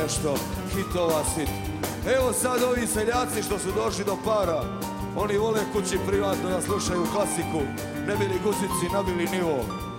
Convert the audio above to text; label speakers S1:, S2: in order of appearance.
S1: nešto hitova sit. Evo sad ovi seljaci što su došli do para, oni vole kući privatno da slušaju klasiku, ne bili guzici, nabili nivo.